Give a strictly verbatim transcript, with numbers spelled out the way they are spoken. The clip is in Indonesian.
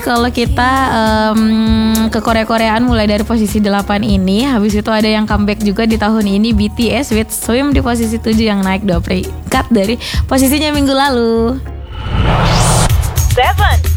Kalau kita um, ke Korea-Koreaan mulai dari posisi delapan ini, habis itu ada yang comeback juga di tahun ini, B T S with Swim di posisi tujuh yang naik dua peringkat dari posisinya minggu lalu. Seven.